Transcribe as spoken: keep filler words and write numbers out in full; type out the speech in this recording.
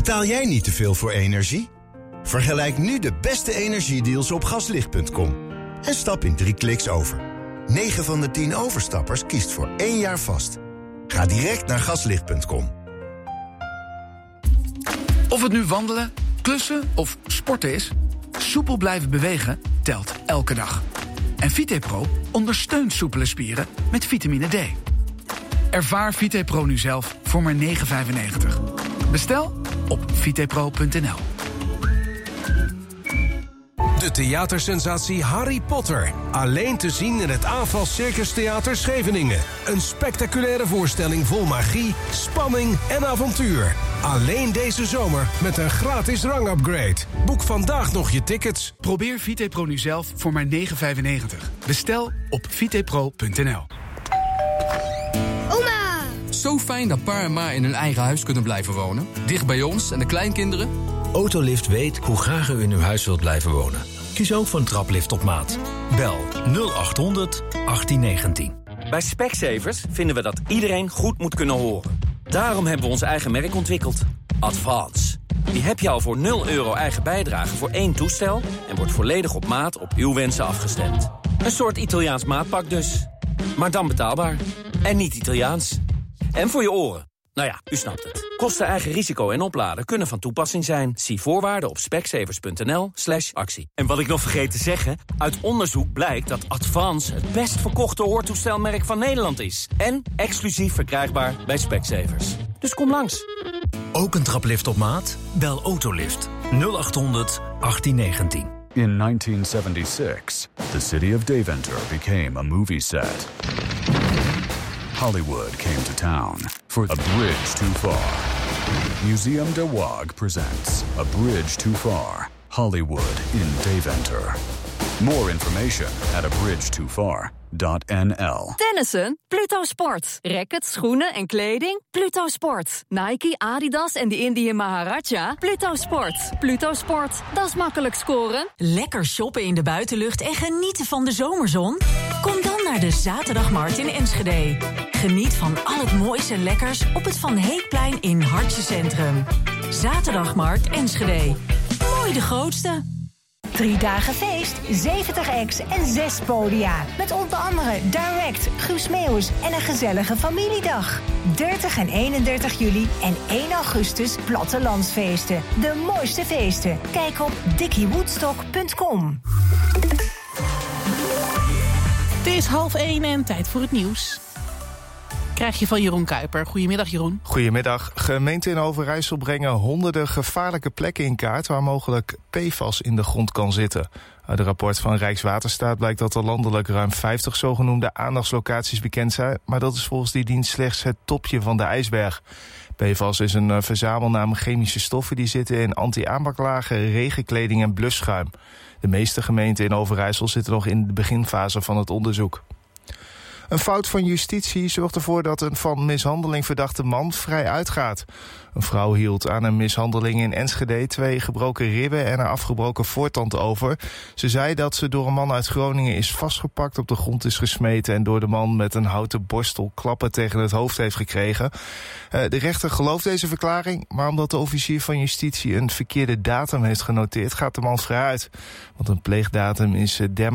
Betaal jij niet te veel voor energie? Vergelijk nu de beste energiedeals op gaslicht punt com. En stap in drie kliks over. negen van de tien overstappers kiest voor één jaar vast. Ga direct naar gaslicht punt com. Of het nu wandelen, klussen of sporten is, soepel blijven bewegen telt elke dag. En VitePro ondersteunt soepele spieren met vitamine D. Ervaar VitePro nu zelf voor maar negen vijfennegentig. Bestel op vitepro punt n l. De theatersensatie Harry Potter. Alleen te zien in het Aanval Circus Theater Scheveningen. Een spectaculaire voorstelling vol magie, spanning en avontuur. Alleen deze zomer met een gratis rangupgrade. Boek vandaag nog je tickets. Probeer VitePro nu zelf voor maar negen vijfennegentig. Bestel op vitepro punt n l. Oma! Zo fijn dat pa en ma in hun eigen huis kunnen blijven wonen. Dicht bij ons en de kleinkinderen. Autolift weet hoe graag u in uw huis wilt blijven wonen. Kies ook voor een traplift op maat. Bel nul acht honderd achttien negentien. Bij Specsavers vinden we dat iedereen goed moet kunnen horen. Daarom hebben we ons eigen merk ontwikkeld. Advance. Die heb je al voor nul euro eigen bijdrage voor één toestel... en wordt volledig op maat op uw wensen afgestemd. Een soort Italiaans maatpak dus. Maar dan betaalbaar. En niet Italiaans. En voor je oren. Nou ja, u snapt het. Kosten, eigen risico en opladen kunnen van toepassing zijn. Zie voorwaarden op specsavers punt n l slash actie. En wat ik nog vergeet te zeggen... uit onderzoek blijkt dat Advance het best verkochte hoortoestelmerk van Nederland is. En exclusief verkrijgbaar bij Specsavers. Dus kom langs. Ook een traplift op maat? Bel Autolift nul acht honderd achttien negentien. In nineteen seventy-six, the city of Deventer became a movie set. Hollywood came to town for A Bridge Too Far. Museum de Waag presents A Bridge Too Far, Hollywood in Deventer. More information at a bridge too far dot n l. Tennissen? Pluto Sport. Rackets, schoenen en kleding? Pluto Sport. Nike, Adidas en de Indian Maharaja? Pluto Sport. Pluto Sport. Dat is makkelijk scoren. Lekker shoppen in de buitenlucht en genieten van de zomerzon? Kom dan naar de Zaterdagmarkt in Enschede. Geniet van al het moois en lekkers op het Van Heekplein in Hartje Centrum. Zaterdagmarkt Enschede. Mooi de grootste. Drie dagen feest, zeventig acts en zes podia. Met onder andere Direct, Guus Meeuwis en een gezellige familiedag. dertig en eenendertig juli en één augustus plattelandsfeesten. De mooiste feesten. Kijk op dickie woodstock punt com. Het is half één en tijd voor het nieuws. Krijg je van Jeroen Kuiper. Goedemiddag, Jeroen. Goedemiddag. Gemeenten in Overijssel brengen honderden gevaarlijke plekken in kaart waar mogelijk P F A S in de grond kan zitten. Uit het rapport van Rijkswaterstaat blijkt dat er landelijk ruim vijftig zogenoemde aandachtslocaties bekend zijn, maar dat is volgens die dienst slechts het topje van de ijsberg. P F A S is een verzamelnaam chemische stoffen die zitten in anti-aanbaklagen, regenkleding en blusschuim. De meeste gemeenten in Overijssel zitten nog in de beginfase van het onderzoek. Een fout van justitie zorgt ervoor dat een van mishandeling verdachte man vrij uitgaat. Een vrouw hield aan een mishandeling in Enschede twee gebroken ribben en een afgebroken voortand over. Ze zei dat ze door een man uit Groningen is vastgepakt, op de grond is gesmeten en door de man met een houten borstel klappen tegen het hoofd heeft gekregen. De rechter gelooft deze verklaring, maar omdat de officier van justitie een verkeerde datum heeft genoteerd, gaat de man vrij uit. Want een pleegdatum is